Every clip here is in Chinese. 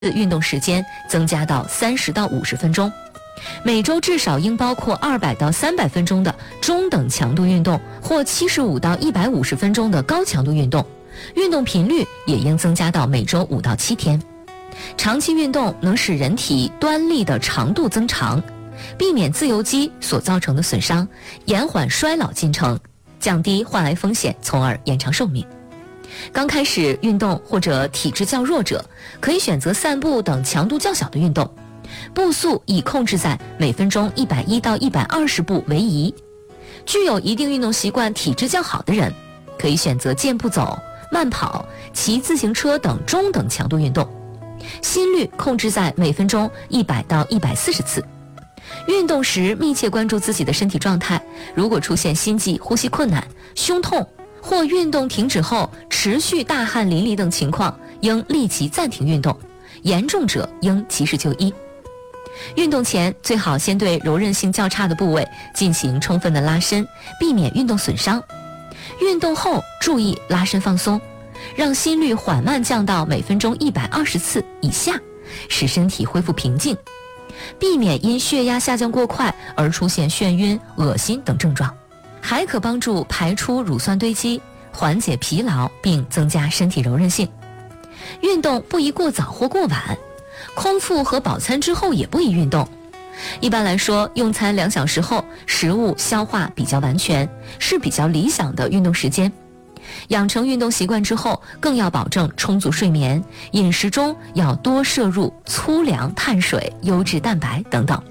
运动时间增加到30到50分钟，每周至少应包括200到300分钟的中等强度运动或75到150分钟的高强度运动，运动频率也应增加到每周5到7天。长期运动能使人体端粒的长度增长，避免自由基所造成的损伤，延缓衰老进程，降低患癌风险，从而延长寿命。刚开始运动或者体质较弱者，可以选择散步等强度较小的运动，步速以控制在每分钟110到120步为宜。具有一定运动习惯、体质较好的人，可以选择健步走、慢跑、骑自行车等中等强度运动，心率控制在每分钟100到140次。运动时密切关注自己的身体状态，如果出现心悸、呼吸困难、胸痛或运动停止后持续大汗淋漓等情况，应立即暂停运动，严重者应及时就医。运动前最好先对柔韧性较差的部位进行充分的拉伸，避免运动损伤。运动后注意拉伸放松，让心率缓慢降到每分钟120次以下，使身体恢复平静，避免因血压下降过快而出现眩晕、恶心等症状。还可帮助排出乳酸堆积，缓解疲劳，并增加身体柔韧性。运动不宜过早或过晚，空腹和饱餐之后也不宜运动。一般来说，用餐2小时后，食物消化比较完全，是比较理想的运动时间。养成运动习惯之后，更要保证充足睡眠，饮食中要多摄入粗粮、碳水、优质蛋白等等。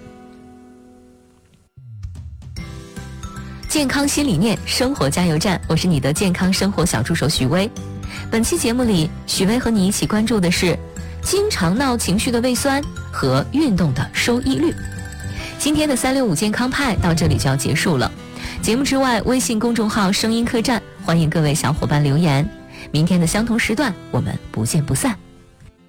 健康新理念，生活加油站，我是你的健康生活小助手许薇。本期节目里，许薇和你一起关注的是经常闹情绪的胃酸和运动的收益率。今天的365健康派到这里就要结束了。节目之外，微信公众号声音客栈，欢迎各位小伙伴留言。明天的相同时段，我们不见不散。